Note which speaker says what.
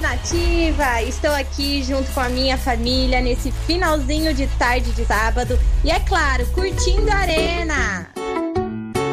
Speaker 1: Nativa! Estou aqui junto com a minha família nesse finalzinho de tarde de sábado e, é claro, curtindo a arena!